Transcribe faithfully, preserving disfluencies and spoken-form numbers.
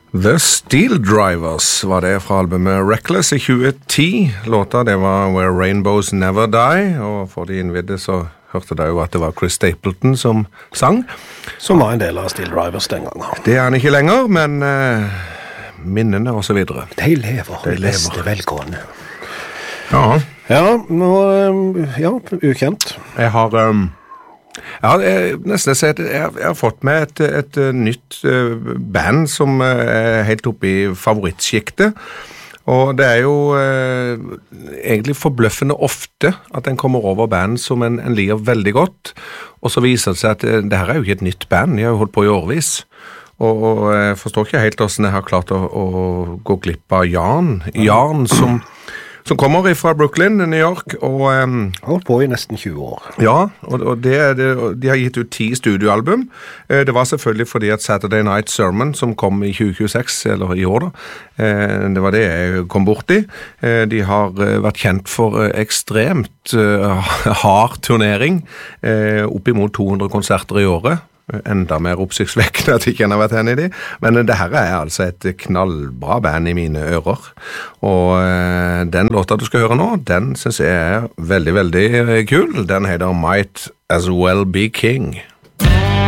The Steel Drivers var det fra albumet Reckless i tjue ti. Låta det var Where Rainbows Never Die, og for de innvidde så hørte det jo at det var Chris Stapleton som sang. Som var en del av Steel Drivers den gangen. Det er han ikke lenger, men eh, minnene og så videre. De lever, de lever. Det velgående. Ja. Ja, nå, ja, ukjent. Jeg har... Um, Ja, jeg, nesten jeg, jeg, jeg har fått med et, et, et nytt uh, band som uh, er helt oppe i favorittsjiktet, og det er jo uh, egentlig forbløffende ofte at en kommer over band som en, en liker veldig godt, og så viser det seg at uh, det her er jo ikke et nytt band, jeg har jo holdt på i årvis, og, og jeg forstår ikke helt hvordan jeg har klart å, å gå glipp av Jan, Jan som... som kommer fra Brooklyn, New York, og... Um, holdt på i nesten tjue år. Ja, og, og det, det, de har gitt ut ti studioalbum. Eh, det var selvfølgelig fordi at Saturday Night Sermon, som kom i tjue tjueseks, eller i år da, eh, det var det jeg kom bort i. Eh, de har eh, vært kjent for eh, ekstremt eh, hard turnering, eh, opp imot to hundre konserter i året. Enda mer oppsiktsvekkende at jeg ikke har vært henne i de. Men det her er altså et knallbra band i mine ører. Og øh, den låta du skal høre nå, den synes jeg er veldig, veldig kul. Den heter Might As Well Be King.